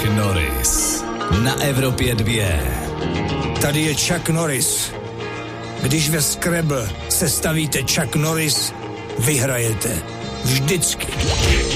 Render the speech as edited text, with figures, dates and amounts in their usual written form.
Norris na Evropě 2. Tady je Chuck Norris. Když ve Scrabble sestavíte Chuck Norris, vyhrajete. Vždycky.